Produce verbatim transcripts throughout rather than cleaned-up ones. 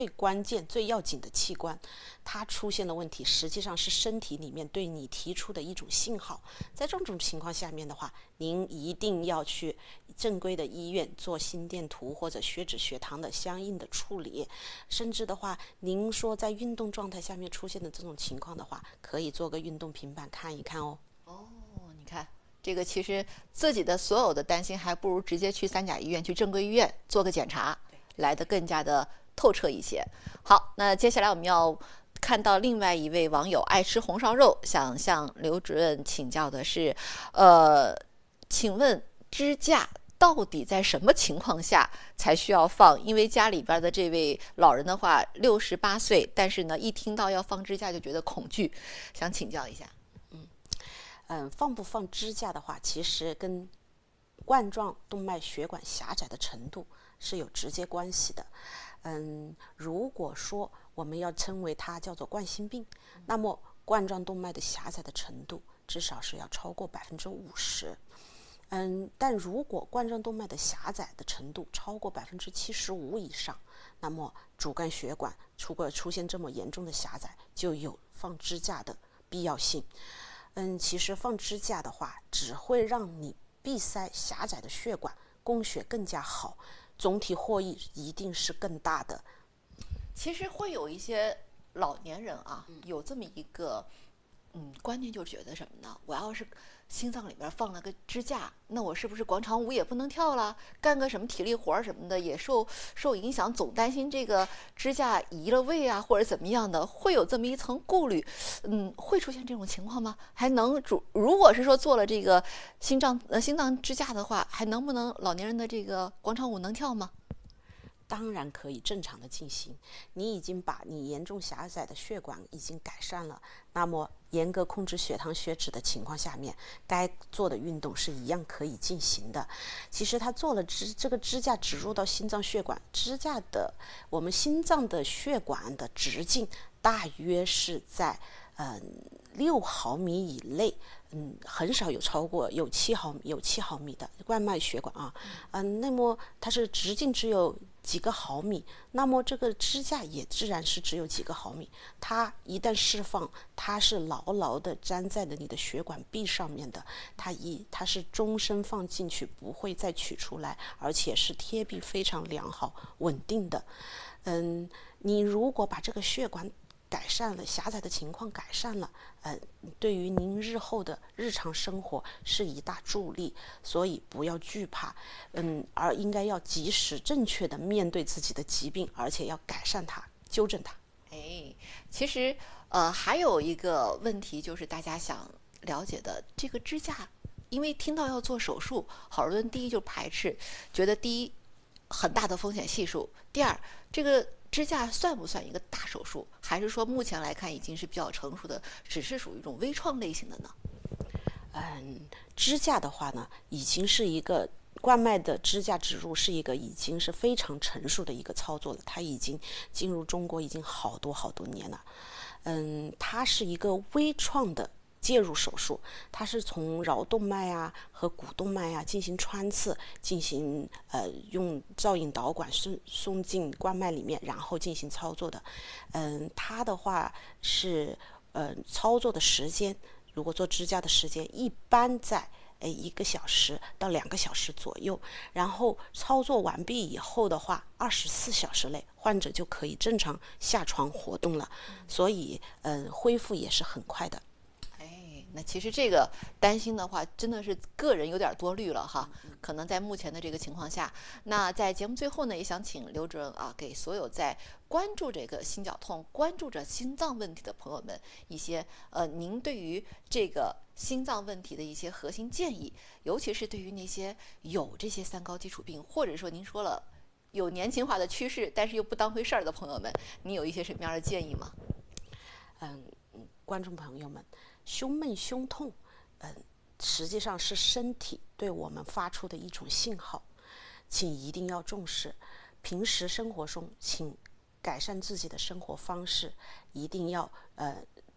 最关键、最要紧的器官，它出现了问题，实际上是身体里面对你提出的一种信号。在这种情况下面的话，您一定要去正规的医院做心电图或者血脂、血糖的相应的处理。甚至的话，您说在运动状态下面出现的这种情况的话，可以做个运动平板看一看哦。 哦，你看。这个其实自己的所有的担心，还不如直接去三甲医院、去正规医院做个检查，来得更加的透彻一些。好，那接下来我们要看到另外一位网友爱吃红烧肉，想向刘主任请教的是，呃，请问支架到底在什么情况下才需要放？因为家里边的这位老人的话，六十八岁，但是呢，一听到要放支架就觉得恐惧，想请教一下。 嗯，放不放支架的话，其实跟冠状动脉血管狭窄的程度是有直接关系的。嗯，如果说我们要称为它叫做冠心病，那么冠状动脉的狭窄的程度至少是要超过百分之五十。嗯，但如果冠状动脉的狭窄的程度超过百分之七十五以上，那么主干血管如果出现这么严重的狭窄，就有放支架的必要性。嗯，其实放支架的话，只会让你闭塞狭窄的血管，供血更加好，总体获益一定是更大的。 其实会有一些老年人啊，有这么一个嗯观念，就觉得什么呢？我要是心脏里边放了个支架，那我是不是广场舞也不能跳了？干个什么体力活什么的也受受影响，总担心这个支架移了位啊，或者怎么样的，会有这么一层顾虑。嗯，会出现这种情况吗？还能主如果是说做了这个心脏呃心脏支架的话，还能不能老年人的这个广场舞能跳吗？ 当然可以正常的进行。你已经把你严重狭窄的血管已经改善了，那么严格控制血糖血脂的情况下面，该做的运动是一样可以进行的。其实他做了支这个支架植入到心脏血管，支架的我们心脏的血管的直径大约是在嗯六毫米以内，嗯，很少有超过有七毫米有七毫米的冠脉血管啊，嗯，那么它是直径只有几个毫米，那么这个支架也自然是只有几个毫米，它一旦释放，它是牢牢的粘在了你的血管壁上面的，它一它是终身放进去，不会再取出来，而且是贴壁非常良好稳定的。嗯，你如果把这个血管改善了，狭窄的情况改善了，呃，对于您日后的日常生活是一大助力，所以不要惧怕，嗯，而应该要及时正确的面对自己的疾病，而且要改善它，纠正它。 哎，其实呃还有一个问题就是大家想了解的，这个支架，因为听到要做手术，好多人第一就排斥，觉得第一很大的风险系数，第二这个支架算不算一个大手术，还是说目前来看已经是比较成熟的，只是属于一种微创类型的呢？ 嗯，支架的话呢，已经是一个冠脉的支架植入是一个已经是非常成熟的一个操作了，它已经进入中国已经好多好多年了。嗯，它是一个微创的介入手术，它是从桡动脉啊和股动脉啊进行穿刺，进行呃用造影导管送送进冠脉里面，然后进行操作的。嗯，它的话是呃操作的时间，如果做支架的时间一般在诶一个小时到两个小时左右，然后操作完毕以后的话，二十四小时内患者就可以正常下床活动了，所以嗯、呃、恢复也是很快的。 那其实这个担心的话，真的是个人有点多虑了哈。可能在目前的这个情况下，那在节目最后呢，也想请刘主任啊，给所有在关注这个心绞痛、关注着心脏问题的朋友们一些呃，您对于这个心脏问题的一些核心建议，尤其是对于那些有这些三高基础病，或者说您说了有年轻化的趋势，但是又不当回事儿的朋友们，您有一些什么样的建议吗？ 嗯，观众朋友们。胸闷胸痛，嗯，实际上是身体对我们发出的一种信号，请一定要重视。平时生活中，请改善自己的生活方式，一定要呃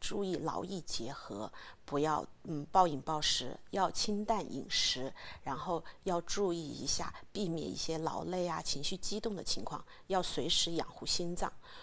注意劳逸结合，不要嗯暴饮暴食，要清淡饮食，然后要注意一下，避免一些劳累啊、情绪激动的情况，要随时养护心脏。